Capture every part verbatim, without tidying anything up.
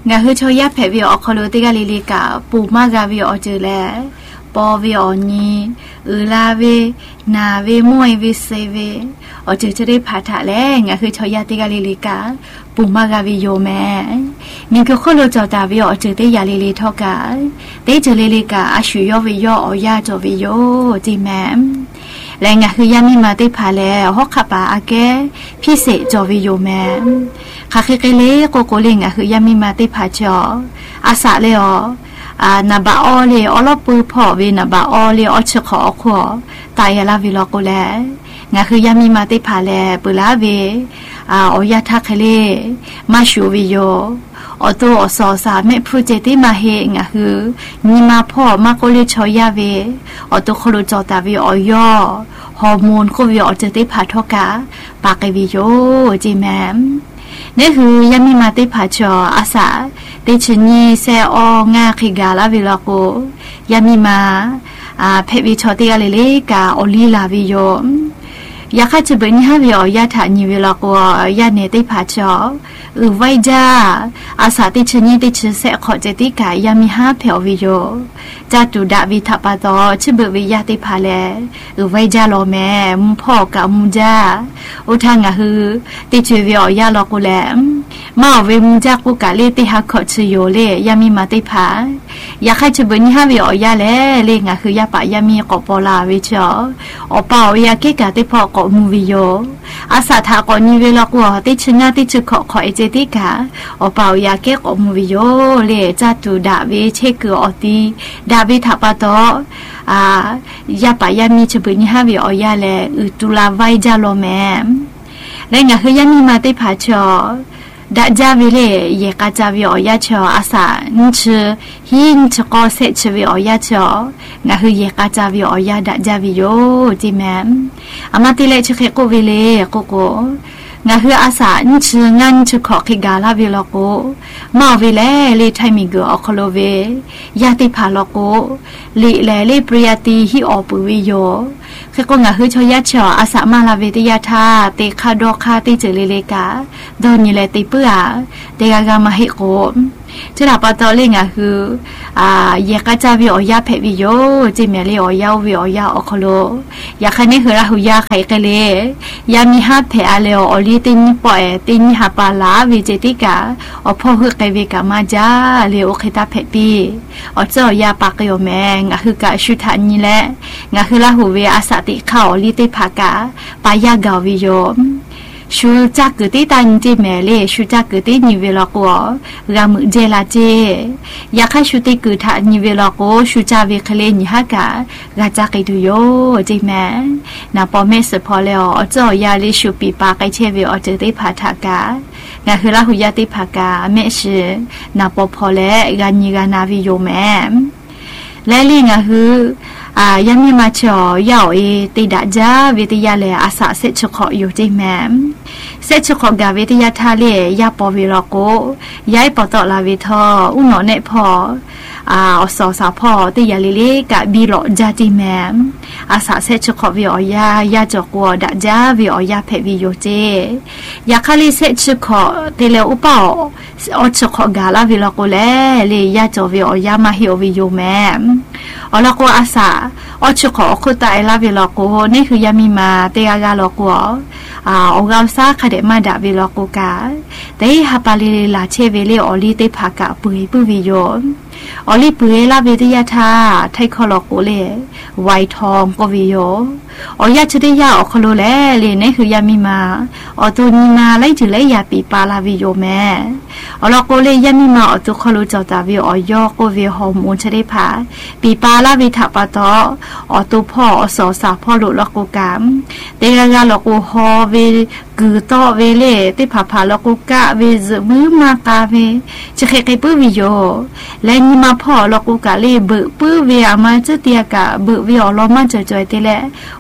งาคือชอยาแผ่วิอคโลติกาลิลิกาปูมากาวิอเจแลปอวิอนีอือลาเวนาเวมวยวิเซเวอเจจะได้พาทะแลงาคือชอยาติกาลิลิกาปูมากาวิโยแม่มิงคือคนโลจอตาวิอเจเตยาลิลิทอกาเตเจลิลิกาอาชุยอวิโยอยาจอวิโยจิแม่แรงคือยามีมาติพาแล้วฮอกขับปาอาแกพิเศษจอวิโยแม่ค่ะคือเกเลโกโกเลงอ่ะคือยามีมาติพาจออาสาเลยอ๋ออ่านาบาออเลยอลปูพ่อเวนาบาออเลยอชขอขอตายลาวิโลโกแลงาคือยามีมาติพาแล้วปุลาเวอ่าอยาทักเลมาชูวิโยออโตอสอสาเมพูเจติมาเฮงะคือนีมาพ่อมาโกเลชอยาเวออโตโคโลจอตาเวออยอฮอร์โมนโควิอเจติพาทอกาปากวิโยจิแมมนี่คือยามีมาติพาจออาสาเตชนีเซอองาคิกาลาวิลโกยามีมาอ่าเพวิชอติกาเลเลกาอลีลาวิโยยาคัจเบนิฮาวิอยาถานิวิลโกยาเนติพาจออือไวจาอาสาติชนีติชเสขอเจติกายามีฮาเพอวิโยจาตุดาวิทัปปะตอชิเบวิยาติพาเลอือไวจาโลแม่มุพ่อกะมุจาอุทางะฮือติชวิอยาโลกุแลมาเวมุจากุกะเลติฮักขอชโยเลยามีมาติพายาคัจเบนิฮาวิอยาเลเลงะคือยาปะยามีกอปอลาวิจออปาอยาเกกะติพอกอมูวิโยอาสาทากอนิเวลกัวติชญาติชขอขอเจติกาอปาอยาเกกอมูวิโยเลจาตุดาเวเชกออติดาเวทัปปะตออ่ายาปะยามีชเบนิฮาวิอยาเลอุตุลาไวจาโลแมและงะคือยามีมาติพาชอดาจาวิเลเยกาจาวิออยาชออาสานิชหินชกอเซชวิออยาชองะคือเยกาจาวิออยาดาจาวิโยจิแมมอามาติเลชเคโกวิเลโกโกงะคืออาสานิชงันชขอคิกาลาวิโลโกมาวิเลเลไทมิโกอคโลเวยาติพาโลโกลิเลเลปริยติฮิออปุวิโยคือก็งะคือชอยาชออาสามาลาเวติยาธาเตคาดอคาติเจเลเลกาดอนิเลติเปือเตกากามาฮิโกที่ลาปะตอเลงะคืออ่าเยกะจาวิออยาเพวิโยจิเมเลออยาวิออยาอคโลยาคันนี้คือราหุยาไขกะเลยามีฮาเพอาเลออลิตินิปอเอตินิฮาปาลาวิเจติกาอพอฮึกะเวกามาจาเลโอคิตาเพปีอจอยาปากโยแมงะคือกะชุทานิแลงะคือราหุเวอาสติขาวลิติภากาปายากาวิโยชูจักกติตันจิเมเลชูจักกตินิเวลกัวรามเจลาเจยาคาชูติกุทานิเวลกัวชูจาเวคเลนิฮากากาจักกิดุโยจิแมนาปอเมสพอเลอจอยาลิชูปีปาไกเชเวอเจติภาทากางาคือลาหุยาติภากาเมชนาปอพอเลกานิกานาวิโยแมและลิงาคืออ่ายามีมาชอยาวเอติดาจาวิทยาเลอาสาเซชขออยู่จิแมมเซชขอกาวิทยาทาเลยาปอวิโลโกยายปอตอลาวิทออุโนเนพออ่าอสอสาพอติยาลิเลกะบิโลจาจิแมมอาสาเซชขอวิอยายาจกวดาจาวิอยาเพวิโยเจยาคาลิเซชขอติเลอุปออชขอกาลาวิโลโกเลเลยาจวิอยามาฮิโอวิโยแมมอลโกอาสาอชขอคุตาเอลาวิโลโกนี่คือยามีมาเตยากาโลโกอ่าออกาซาคาเดมาดาวิโลโกกาเตยฮาปาลิลาเชเวเลอลิเตภากะปุยปุวิโยอลิปุยลาเวติยาธาไทคอโลโกเลไวทองกวิโยออยาชติยาอคโลเลเลนี่คือยามีมาอตุนีมาไลจือไลยาปีปาลาวิโยแม่อลโกเลยามีมาอตุคโลจอตาวิออยอโกเวฮอร์โมนชติภาปีปาลาวิทัปปะตออตุพ่ออสอสาพ่อโลลโกกามเตกากาลโกฮอเวกือตอเวเลติภาภาลโกกะเวซมือมากาเวจะเคกปื้อวิโยและนี่มาพ่อลโกกะเลเบปื้อเวอามาเจเตียกะเบเวอลอมาจอยๆเตแลอุ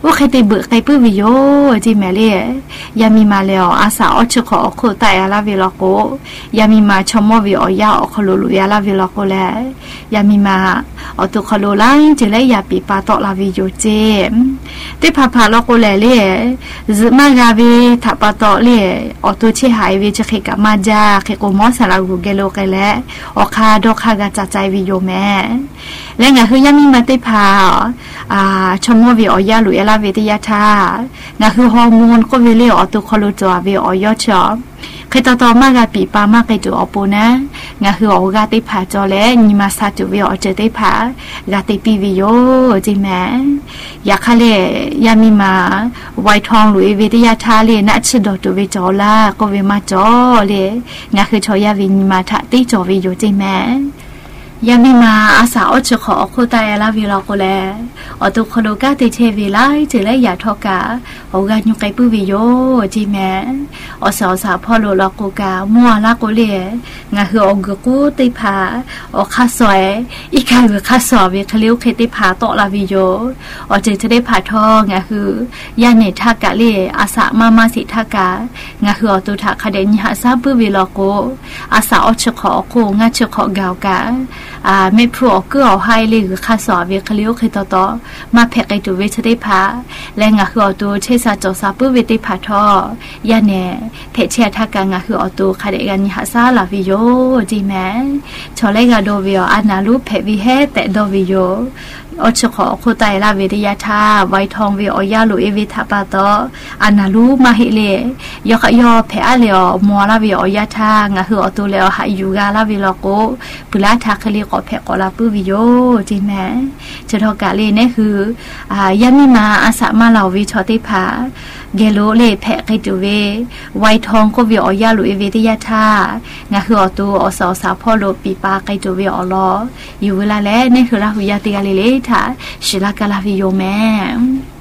ว่าใครตีเบิกใครปื้อวิโยจีแม่เลยยามีมาแล้วอาสาอชขอโคตายาลาวิลโกยามีมาชมวิอยาอคโลลุยาลาวิลโกแลยามีมาอตุคโลไลจะเลยยาปีปาตอลาวิโยเจติพาพาลโกแลเลยซึมากาวิทับปาตอเลยอตุเชหายวิจะเขกมาจาเขกมอสลากูเกโลกแลอคาดอกคากาจัดใจวิโยแม่และไงคือยามีมาติพาอ่าชมวิอยาลุยาลาวิทยาทางาคือฮอร์โมนก็เวเลอตุคโลจวาวิอยอชอเคยต่อต่อมากาปีปามากไปจูอปูนะงาคือออกาติผาจอและนิมาซาจูวิอเจติผากาติปีวิโยจิแม่อยากเลยามีมาไวทองหลุยวิทยาทาเลนัชดอตูวิจอลาก็วิมาจอเลยงาคือชอยาวินิมาทะติจอวิโยจิแม่ยามีมาอาสาอชขอโคตายาลาวิลโกแลอตุคโลกาติเชวิไลเจเลยยาทอกาโอกาญุไกปุวิโยจิแม่อสาวสาพ่อโลลโกกามัวลาโกเลงาคืออกกูติพาอคาสวยอีกาคือคาสอวิคลิวเคติพาตอลาวิโยอเจจะได้พาทองาคือยาเนทากะเลอาสามามาสิทากางาคืออตุทาคาเดญหาซาปุวิลโกอาสาอชขอโคงาชขอกาวกาอ่าไม่พวกก็เอาให้เลยคือข้าสอบเวคลิวคือต่อต่อมาแพกไอตัวเวชได้พาและงาคือเอาตัวเชซาจอซาปื้อเวติพาทอยาเน่เพชเชียทักงาคือเอาตัวคาเดกันหาซาลาวิโยจีแม่ชอเลกาโดวิโออานาลูเพวิเฮแต่โดวิโยอชขอโคตายลาวิทยาทาไวทองวิโอยาลุเอวิทาปาโตอานาลูมาฮิเลยยกยอเพอเลอมัวลาวิโอยาทางาคือเอาตัวเลอหายูกาลาวิโลโกปุลาทาคลีก็เพกอลาปื้อวิโยจีแม่จะทอกาเลเนี่ยคืออ่ายามีมาอาสามาเหล่าวิชอติพาเกโลเลเพกไกตูเวไวทองก็วิโอยาลุเอวิทยาทางาคือเอาตัวอสาวสาวพ่อโลปีปาไกตูเวอลออยู่เวลาแล้วเนี่ยคือลาหุยาติกาเลเลทาชิลากาลาวิโยแม่